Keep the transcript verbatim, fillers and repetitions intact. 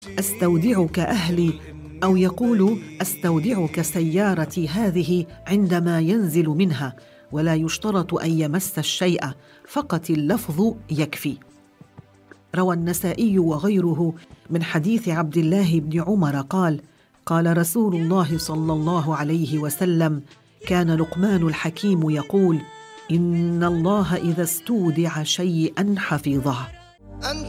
أستودعك أهلي، أو يقول أستودعك سيارتي هذه عندما ينزل منها، ولا يشترط أن يمس الشيء، فقط اللفظ يكفي. روى النسائي وغيره من حديث عبد الله بن عمر قال: قال رسول الله صلى الله عليه وسلم: كان لقمان الحكيم يقول: إن الله إذا استودع شيئا حفظه.